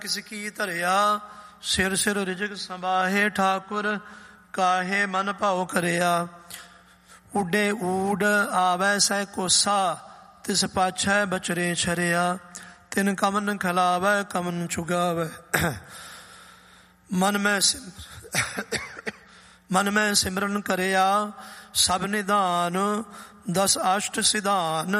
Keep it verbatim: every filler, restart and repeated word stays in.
ਕਿਸ ਕੀ ਧਰਿਆ ਸਿਰ ਸਿਰ ਰਿਜਕ ਸੰਭਾਹੇ ਠਾਕੁਰ ਕਾਹੇ ਮਨ ਭਾਉ ਕਰਿਆ। ਉੱਡੇ ਊਡ ਆਵੈ ਸਹਿ ਕੋਸਾ ਤਿਸ ਪਾਛੈ ਬਚਰੇ ਛਰਿਆ। ਤਿਨ ਕਮਨ ਖਿਲਾਵੈ ਕਮਨ ਚੁਗਾਵੈ ਮਨ ਮੈਂ ਮਨ ਮੈਂ ਸਿਮਰਨ ਕਰਿਆ। ਸਭ ਨਿਧਾਨ ਦਸ ਅਸ਼ਟ ਸਿਧਾਨ